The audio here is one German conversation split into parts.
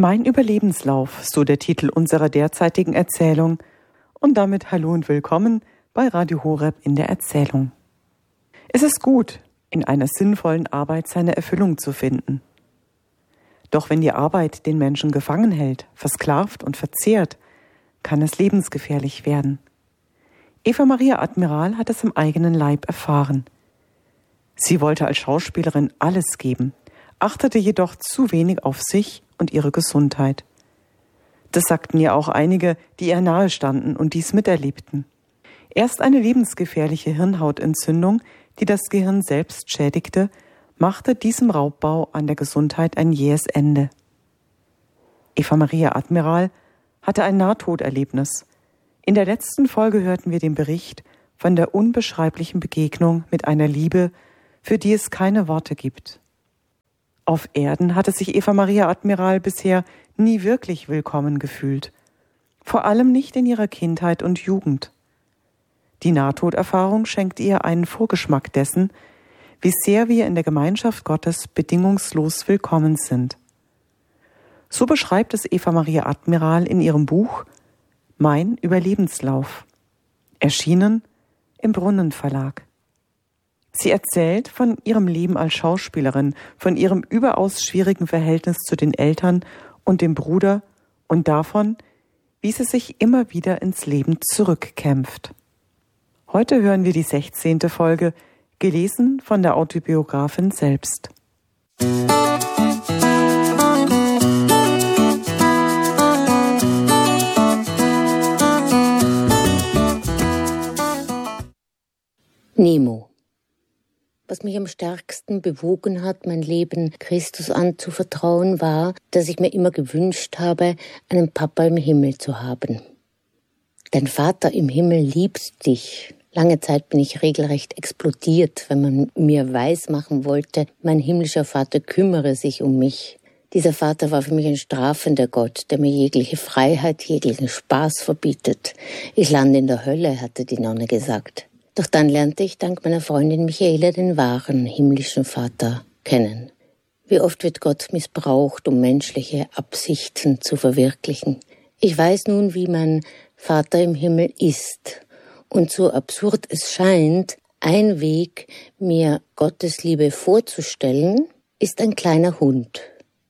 Mein Überlebenslauf, so der Titel unserer derzeitigen Erzählung. Und damit hallo und willkommen bei Radio Horeb in der Erzählung. Es ist gut, in einer sinnvollen Arbeit seine Erfüllung zu finden. Doch wenn die Arbeit den Menschen gefangen hält, versklavt und verzehrt, kann es lebensgefährlich werden. Eva Maria Admiral hat es im eigenen Leib erfahren. Sie wollte als Schauspielerin alles geben, achtete jedoch zu wenig auf sich und ihre Gesundheit. Das sagten ihr auch einige, die ihr nahe standen und dies miterlebten. Erst eine lebensgefährliche Hirnhautentzündung, die das Gehirn selbst schädigte, machte diesem Raubbau an der Gesundheit ein jähes Ende. Eva Maria Admiral hatte ein Nahtoderlebnis. In der letzten Folge hörten wir den Bericht von der unbeschreiblichen Begegnung mit einer Liebe, für die es keine Worte gibt. Auf Erden hatte sich Eva Maria Admiral bisher nie wirklich willkommen gefühlt. Vor allem nicht in ihrer Kindheit und Jugend. Die Nahtoderfahrung schenkt ihr einen Vorgeschmack dessen, wie sehr wir in der Gemeinschaft Gottes bedingungslos willkommen sind. So beschreibt es Eva Maria Admiral in ihrem Buch Mein Überlebenslauf, erschienen im Brunnen Verlag. Sie erzählt von ihrem Leben als Schauspielerin, von ihrem überaus schwierigen Verhältnis zu den Eltern und dem Bruder und davon, wie sie sich immer wieder ins Leben zurückkämpft. Heute hören wir die 16. Folge, gelesen von der Autobiografin selbst. Nemo. Was mich am stärksten bewogen hat, mein Leben Christus anzuvertrauen, war, dass ich mir immer gewünscht habe, einen Papa im Himmel zu haben. Dein Vater im Himmel liebt dich. Lange Zeit bin ich regelrecht explodiert, wenn man mir weismachen wollte, mein himmlischer Vater kümmere sich um mich. Dieser Vater war für mich ein strafender Gott, der mir jegliche Freiheit, jeglichen Spaß verbietet. Ich lande in der Hölle, hatte die Nonne gesagt. Doch dann lernte ich dank meiner Freundin Michaela den wahren himmlischen Vater kennen. Wie oft wird Gott missbraucht, um menschliche Absichten zu verwirklichen. Ich weiß nun, wie mein Vater im Himmel ist. Und so absurd es scheint, ein Weg, mir Gottes Liebe vorzustellen, ist ein kleiner Hund.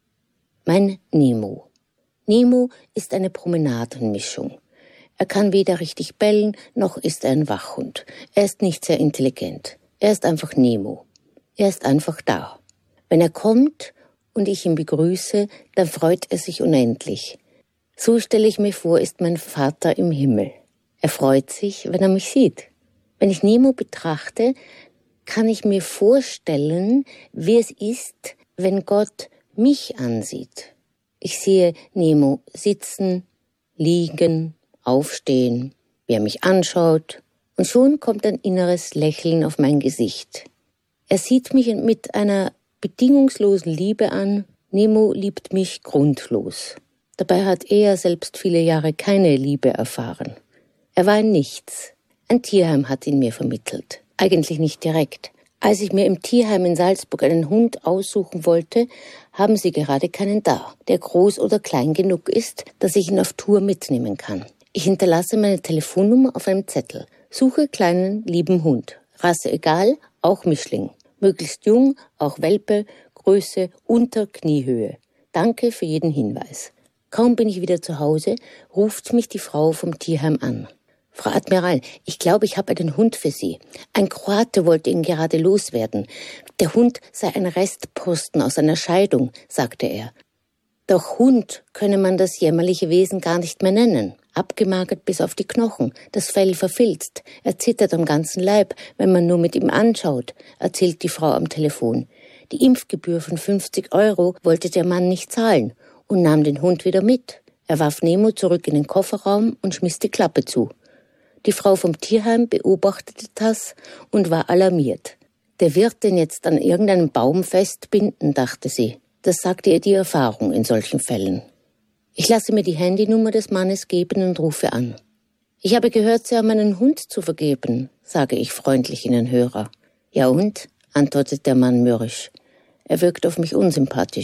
Mein Nemo. Nemo ist eine Promenadenmischung. Er kann weder richtig bellen, noch ist er ein Wachhund. Er ist nicht sehr intelligent. Er ist einfach Nemo. Er ist einfach da. Wenn er kommt und ich ihn begrüße, dann freut er sich unendlich. So stelle ich mir vor, ist mein Vater im Himmel. Er freut sich, wenn er mich sieht. Wenn ich Nemo betrachte, kann ich mir vorstellen, wie es ist, wenn Gott mich ansieht. Ich sehe Nemo sitzen, liegen, aufstehen, wie er mich anschaut, und schon kommt ein inneres Lächeln auf mein Gesicht. Er sieht mich mit einer bedingungslosen Liebe an. Nemo liebt mich grundlos. Dabei hat er selbst viele Jahre keine Liebe erfahren. Er war ein Nichts. Ein Tierheim hat ihn mir vermittelt. Eigentlich nicht direkt. Als ich mir im Tierheim in Salzburg einen Hund aussuchen wollte, haben sie gerade keinen da, der groß oder klein genug ist, dass ich ihn auf Tour mitnehmen kann. Ich hinterlasse meine Telefonnummer auf einem Zettel. Suche kleinen, lieben Hund. Rasse egal, auch Mischling. Möglichst jung, auch Welpe, Größe unter Kniehöhe. Danke für jeden Hinweis. Kaum bin ich wieder zu Hause, ruft mich die Frau vom Tierheim an. Frau Admiral, ich glaube, ich habe einen Hund für Sie. Ein Kroate wollte ihn gerade loswerden. Der Hund sei ein Restposten aus einer Scheidung, sagte er. Doch Hund könne man das jämmerliche Wesen gar nicht mehr nennen. Abgemagert bis auf die Knochen, das Fell verfilzt. Er zittert am ganzen Leib, wenn man nur mit ihm anschaut, erzählt die Frau am Telefon. Die Impfgebühr von 50 € wollte der Mann nicht zahlen und nahm den Hund wieder mit. Er warf Nemo zurück in den Kofferraum und schmiss die Klappe zu. Die Frau vom Tierheim beobachtete das und war alarmiert. Der wird den jetzt an irgendeinem Baum festbinden, dachte sie. Das sagte ihr die Erfahrung in solchen Fällen. Ich lasse mir die Handynummer des Mannes geben und rufe an. Ich habe gehört, Sie haben einen Hund zu vergeben, sage ich freundlich in den Hörer. Ja und? Antwortet der Mann mürrisch. Er wirkt auf mich unsympathisch.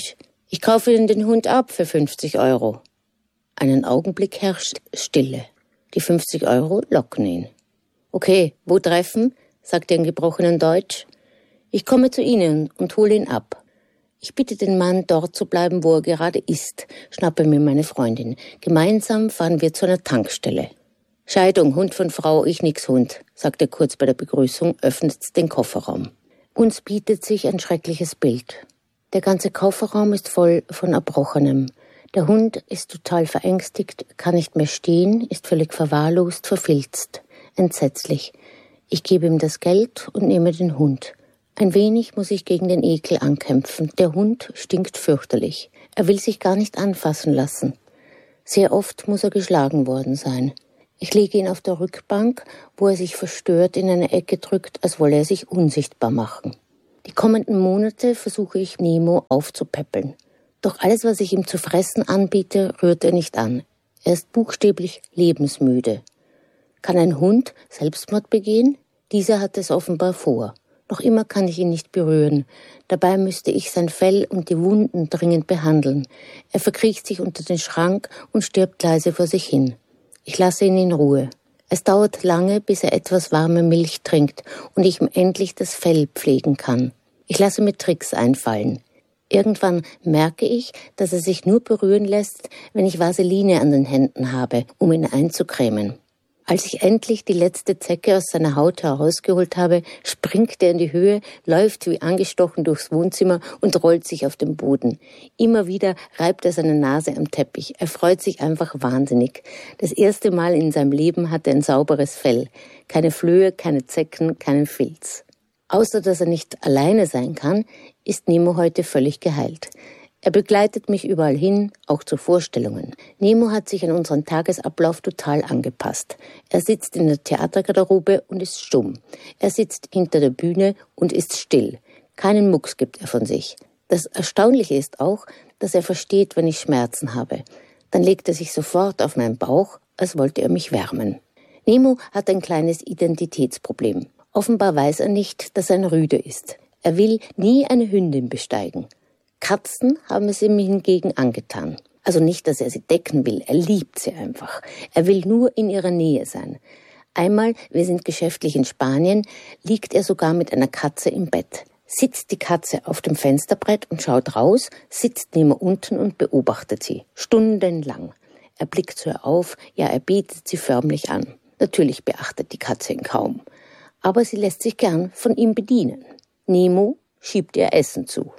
Ich kaufe Ihnen den Hund ab für 50 Euro. Einen Augenblick herrscht Stille. Die 50 Euro locken ihn. Okay, wo treffen? Sagt er in gebrochenem Deutsch. Ich komme zu Ihnen und hole ihn ab. Ich bitte den Mann, dort zu bleiben, wo er gerade ist, schnappe mir meine Freundin. Gemeinsam fahren wir zu einer Tankstelle. Scheidung, Hund von Frau, ich nix Hund, sagt er kurz bei der Begrüßung, öffnet den Kofferraum. Uns bietet sich ein schreckliches Bild. Der ganze Kofferraum ist voll von Erbrochenem. Der Hund ist total verängstigt, kann nicht mehr stehen, ist völlig verwahrlost, verfilzt. Entsetzlich. Ich gebe ihm das Geld und nehme den Hund. Ein wenig muss ich gegen den Ekel ankämpfen. Der Hund stinkt fürchterlich. Er will sich gar nicht anfassen lassen. Sehr oft muss er geschlagen worden sein. Ich lege ihn auf der Rückbank, wo er sich verstört in eine Ecke drückt, als wolle er sich unsichtbar machen. Die kommenden Monate versuche ich, Nemo aufzupäppeln. Doch alles, was ich ihm zu fressen anbiete, rührt er nicht an. Er ist buchstäblich lebensmüde. Kann ein Hund Selbstmord begehen? Dieser hat es offenbar vor. Noch immer kann ich ihn nicht berühren. Dabei müsste ich sein Fell und die Wunden dringend behandeln. Er verkriecht sich unter den Schrank und stirbt leise vor sich hin. Ich lasse ihn in Ruhe. Es dauert lange, bis er etwas warme Milch trinkt und ich ihm endlich das Fell pflegen kann. Ich lasse mir Tricks einfallen. Irgendwann merke ich, dass er sich nur berühren lässt, wenn ich Vaseline an den Händen habe, um ihn einzucremen. Als ich endlich die letzte Zecke aus seiner Haut herausgeholt habe, springt er in die Höhe, läuft wie angestochen durchs Wohnzimmer und rollt sich auf den Boden. Immer wieder reibt er seine Nase am Teppich. Er freut sich einfach wahnsinnig. Das erste Mal in seinem Leben hat er ein sauberes Fell. Keine Flöhe, keine Zecken, keinen Filz. Außer dass er nicht alleine sein kann, ist Nemo heute völlig geheilt. Er begleitet mich überall hin, auch zu Vorstellungen. Nemo hat sich an unseren Tagesablauf total angepasst. Er sitzt in der Theatergarderobe und ist stumm. Er sitzt hinter der Bühne und ist still. Keinen Mucks gibt er von sich. Das Erstaunliche ist auch, dass er versteht, wenn ich Schmerzen habe. Dann legt er sich sofort auf meinen Bauch, als wollte er mich wärmen. Nemo hat ein kleines Identitätsproblem. Offenbar weiß er nicht, dass er ein Rüde ist. Er will nie eine Hündin besteigen. Katzen haben es ihm hingegen angetan. Also nicht, dass er sie decken will, er liebt sie einfach. Er will nur in ihrer Nähe sein. Einmal, wir sind geschäftlich in Spanien, liegt er sogar mit einer Katze im Bett. Sitzt die Katze auf dem Fensterbrett und schaut raus, sitzt Nemo unten und beobachtet sie. Stundenlang. Er blickt zu ihr auf, ja, er betet sie förmlich an. Natürlich beachtet die Katze ihn kaum. Aber sie lässt sich gern von ihm bedienen. Nemo schiebt ihr Essen zu.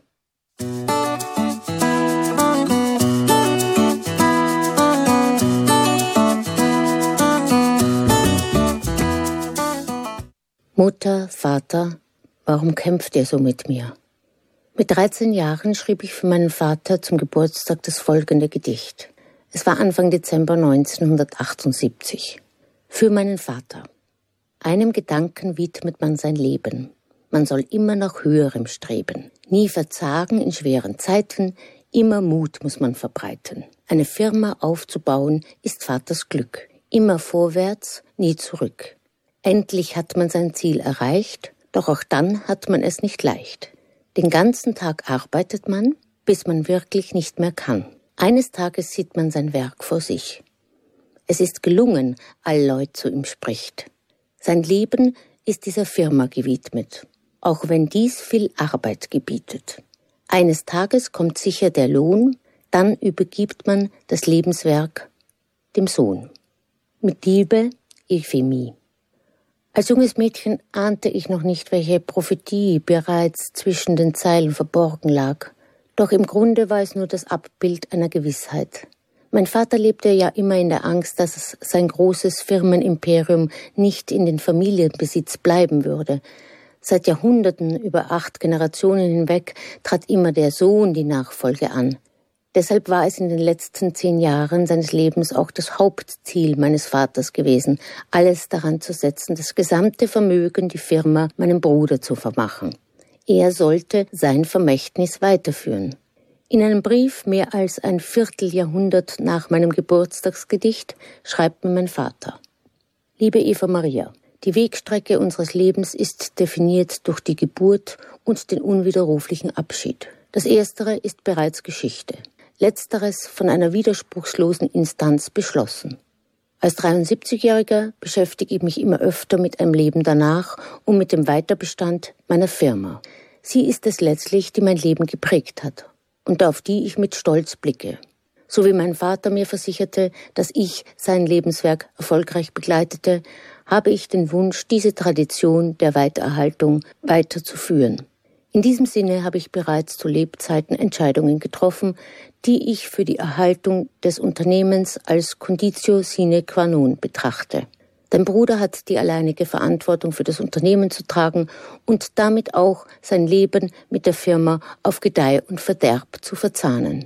Mutter, Vater, warum kämpft ihr so mit mir? Mit 13 Jahren schrieb ich für meinen Vater zum Geburtstag das folgende Gedicht. Es war Anfang Dezember 1978. Für meinen Vater. Einem Gedanken widmet man sein Leben. Man soll immer nach Höherem streben. Nie verzagen in schweren Zeiten, immer Mut muss man verbreiten. Eine Firma aufzubauen ist Vaters Glück. Immer vorwärts, nie zurück. Endlich hat man sein Ziel erreicht, doch auch dann hat man es nicht leicht. Den ganzen Tag arbeitet man, bis man wirklich nicht mehr kann. Eines Tages sieht man sein Werk vor sich. Es ist gelungen, all Leut zu ihm spricht. Sein Leben ist dieser Firma gewidmet, auch wenn dies viel Arbeit gebietet. Eines Tages kommt sicher der Lohn, dann übergibt man das Lebenswerk dem Sohn. Mit Liebe, Euphemie. Als junges Mädchen ahnte ich noch nicht, welche Prophetie bereits zwischen den Zeilen verborgen lag. Doch im Grunde war es nur das Abbild einer Gewissheit. Mein Vater lebte ja immer in der Angst, dass sein großes Firmenimperium nicht in den Familienbesitz bleiben würde. Seit Jahrhunderten, über 8 Generationen hinweg, trat immer der Sohn die Nachfolge an. Deshalb war es in den letzten 10 Jahren seines Lebens auch das Hauptziel meines Vaters gewesen, alles daran zu setzen, das gesamte Vermögen, die Firma, meinem Bruder zu vermachen. Er sollte sein Vermächtnis weiterführen. In einem Brief mehr als ein Vierteljahrhundert nach meinem Geburtstagsgedicht schreibt mir mein Vater: Liebe Eva Maria, die Wegstrecke unseres Lebens ist definiert durch die Geburt und den unwiderruflichen Abschied. Das Erstere ist bereits Geschichte. Letzteres von einer widerspruchslosen Instanz beschlossen. Als 73-Jähriger beschäftige ich mich immer öfter mit einem Leben danach und mit dem Weiterbestand meiner Firma. Sie ist es letztlich, die mein Leben geprägt hat und auf die ich mit Stolz blicke. So wie mein Vater mir versicherte, dass ich sein Lebenswerk erfolgreich begleitete, habe ich den Wunsch, diese Tradition der Weitererhaltung weiterzuführen. In diesem Sinne habe ich bereits zu Lebzeiten Entscheidungen getroffen, die ich für die Erhaltung des Unternehmens als Conditio sine qua non betrachte. Dein Bruder hat die alleinige Verantwortung für das Unternehmen zu tragen und damit auch sein Leben mit der Firma auf Gedeih und Verderb zu verzahnen.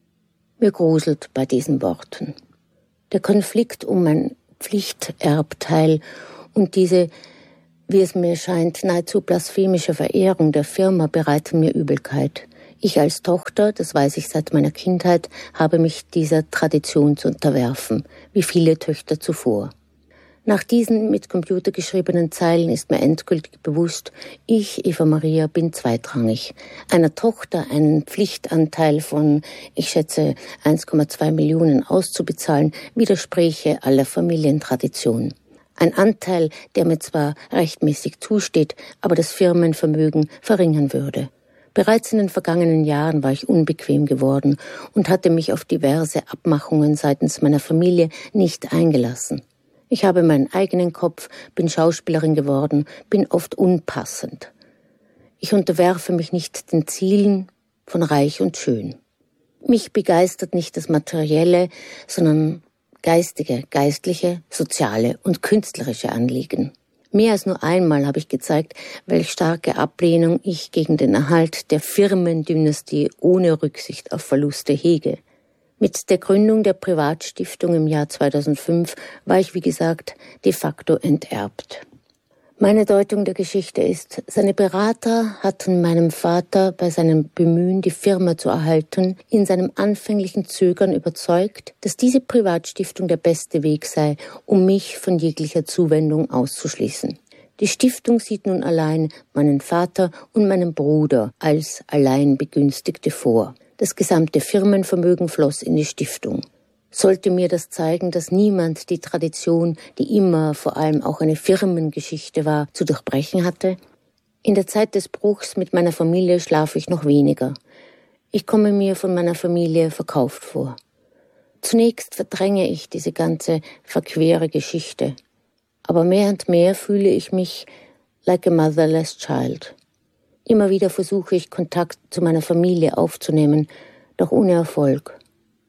Mir gruselt bei diesen Worten. Der Konflikt um mein Pflichterbteil und diese, wie es mir scheint, nahezu blasphemische Verehrung der Firma bereiten mir Übelkeit. Ich als Tochter, das weiß ich seit meiner Kindheit, habe mich dieser Tradition zu unterwerfen, wie viele Töchter zuvor. Nach diesen mit Computer geschriebenen Zeilen ist mir endgültig bewusst, ich, Eva Maria, bin zweitrangig. Einer Tochter einen Pflichtanteil von, ich schätze, 1,2 Millionen auszubezahlen, widerspräche aller Familientradition. Ein Anteil, der mir zwar rechtmäßig zusteht, aber das Firmenvermögen verringern würde. Bereits in den vergangenen Jahren war ich unbequem geworden und hatte mich auf diverse Abmachungen seitens meiner Familie nicht eingelassen. Ich habe meinen eigenen Kopf, bin Schauspielerin geworden, bin oft unpassend. Ich unterwerfe mich nicht den Zielen von Reich und Schön. Mich begeistert nicht das Materielle, sondern geistige, geistliche, soziale und künstlerische Anliegen. Mehr als nur einmal habe ich gezeigt, welch starke Ablehnung ich gegen den Erhalt der Firmendynastie ohne Rücksicht auf Verluste hege. Mit der Gründung der Privatstiftung im Jahr 2005 war ich, wie gesagt, de facto enterbt. Meine Deutung der Geschichte ist, seine Berater hatten meinem Vater bei seinem Bemühen, die Firma zu erhalten, in seinem anfänglichen Zögern überzeugt, dass diese Privatstiftung der beste Weg sei, um mich von jeglicher Zuwendung auszuschließen. Die Stiftung sieht nun allein meinen Vater und meinen Bruder als Alleinbegünstigte vor. Das gesamte Firmenvermögen floss in die Stiftung. Sollte mir das zeigen, dass niemand die Tradition, die immer vor allem auch eine Firmengeschichte war, zu durchbrechen hatte? In der Zeit des Bruchs mit meiner Familie schlafe ich noch weniger. Ich komme mir von meiner Familie verkauft vor. Zunächst verdränge ich diese ganze verquere Geschichte. Aber mehr und mehr fühle ich mich like a motherless child. Immer wieder versuche ich, Kontakt zu meiner Familie aufzunehmen, doch ohne Erfolg.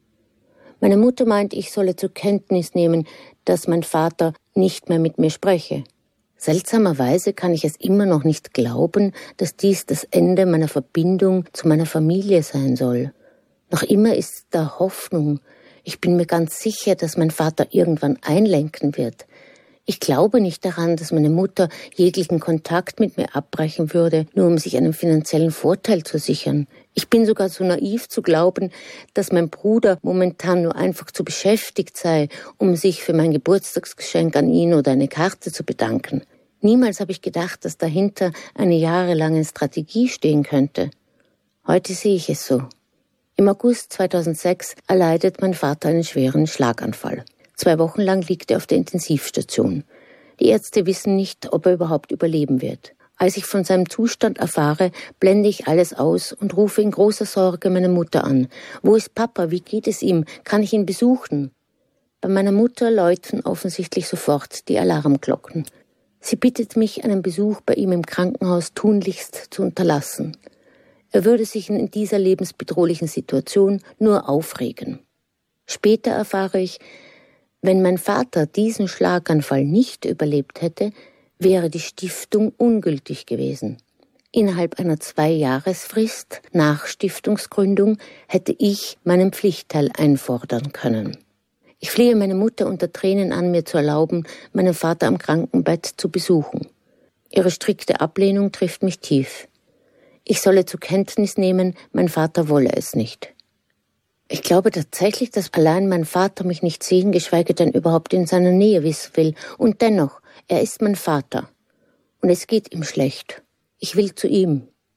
Meine Mutter meint, ich solle zur Kenntnis nehmen, dass mein Vater nicht mehr mit mir spreche. Seltsamerweise kann ich es immer noch nicht glauben, dass dies das Ende meiner Verbindung zu meiner Familie sein soll. Noch immer ist da Hoffnung. Ich bin mir ganz sicher, dass mein Vater irgendwann einlenken wird. Ich glaube nicht daran, dass meine Mutter jeglichen Kontakt mit mir abbrechen würde, nur um sich einen finanziellen Vorteil zu sichern. Ich bin sogar so naiv zu glauben, dass mein Bruder momentan nur einfach zu beschäftigt sei, um sich für mein Geburtstagsgeschenk an ihn oder eine Karte zu bedanken. Niemals habe ich gedacht, dass dahinter eine jahrelange Strategie stehen könnte. Heute sehe ich es so. Im August 2006 erleidet mein Vater einen schweren Schlaganfall. 2 Wochen lang liegt er auf der Intensivstation. Die Ärzte wissen nicht, ob er überhaupt überleben wird. Als ich von seinem Zustand erfahre, blende ich alles aus und rufe in großer Sorge meine Mutter an. Wo ist Papa? Wie geht es ihm? Kann ich ihn besuchen? Bei meiner Mutter läuten offensichtlich sofort die Alarmglocken. Sie bittet mich, einen Besuch bei ihm im Krankenhaus tunlichst zu unterlassen. Er würde sich in dieser lebensbedrohlichen Situation nur aufregen. Später erfahre ich, wenn mein Vater diesen Schlaganfall nicht überlebt hätte, wäre die Stiftung ungültig gewesen. Innerhalb einer 2-Jahresfrist nach Stiftungsgründung hätte ich meinen Pflichtteil einfordern können. Ich flehe meine Mutter unter Tränen an, mir zu erlauben, meinen Vater am Krankenbett zu besuchen. Ihre strikte Ablehnung trifft mich tief. Ich solle zur Kenntnis nehmen, mein Vater wolle es nicht. Ich glaube tatsächlich, dass allein mein Vater mich nicht sehen, geschweige denn überhaupt in seiner Nähe wissen will. Und dennoch, er ist mein Vater. Und es geht ihm schlecht. Ich will zu ihm.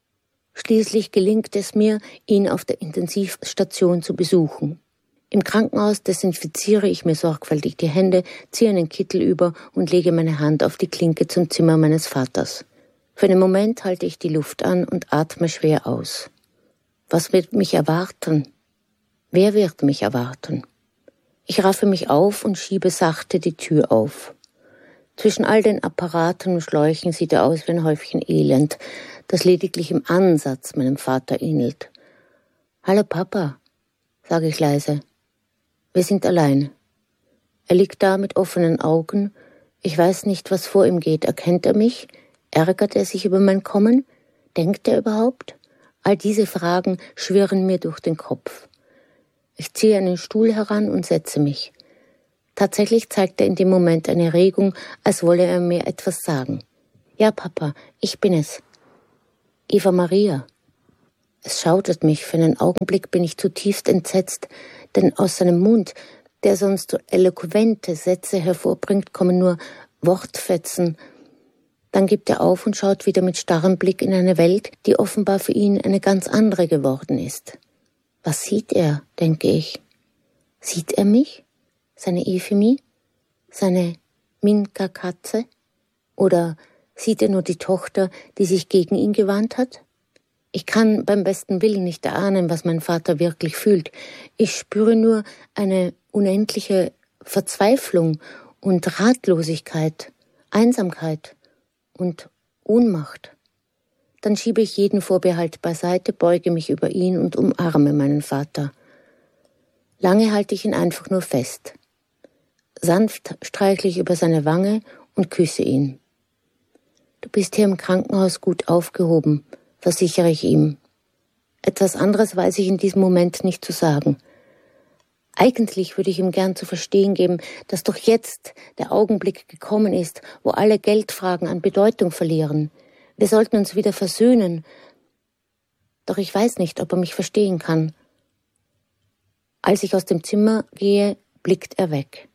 Schließlich gelingt es mir, ihn auf der Intensivstation zu besuchen. Im Krankenhaus desinfiziere ich mir sorgfältig die Hände, ziehe einen Kittel über und lege meine Hand auf die Klinke zum Zimmer meines Vaters. Für einen Moment halte ich die Luft an und atme schwer aus. Was wird mich erwarten? Wer wird mich erwarten? Ich raffe mich auf und schiebe sachte die Tür auf. Zwischen all den Apparaten und Schläuchen sieht er aus wie ein Häufchen Elend, das lediglich im Ansatz meinem Vater ähnelt. »Hallo Papa«, sage ich leise. Wir sind allein. Er liegt da mit offenen Augen. Ich weiß nicht, was vor ihm geht. Erkennt er mich? Ärgert er sich über mein Kommen? Denkt er überhaupt? All diese Fragen schwirren mir durch den Kopf. Ich ziehe einen Stuhl heran und setze mich. Tatsächlich zeigt er in dem Moment eine Regung, als wolle er mir etwas sagen. »Ja, Papa, ich bin es. Eva Maria.« Es schaudert mich. Für einen Augenblick bin ich zutiefst entsetzt, denn aus seinem Mund, der sonst so eloquente Sätze hervorbringt, kommen nur Wortfetzen. Dann gibt er auf und schaut wieder mit starrem Blick in eine Welt, die offenbar für ihn eine ganz andere geworden ist. Was sieht er, denke ich? Sieht er mich? Seine Euphemie? Seine Minka-Katze? Oder sieht er nur die Tochter, die sich gegen ihn gewandt hat? Ich kann beim besten Willen nicht erahnen, was mein Vater wirklich fühlt. Ich spüre nur eine unendliche Verzweiflung und Ratlosigkeit, Einsamkeit und Ohnmacht. Dann schiebe ich jeden Vorbehalt beiseite, beuge mich über ihn und umarme meinen Vater. Lange halte ich ihn einfach nur fest. Sanft streichle ich über seine Wange und küsse ihn. »Du bist hier im Krankenhaus gut aufgehoben«, versichere ich ihm. Etwas anderes weiß ich in diesem Moment nicht zu sagen. Eigentlich würde ich ihm gern zu verstehen geben, dass doch jetzt der Augenblick gekommen ist, wo alle Geldfragen an Bedeutung verlieren. Wir sollten uns wieder versöhnen. Doch ich weiß nicht, ob er mich verstehen kann. Als ich aus dem Zimmer gehe, blickt er weg.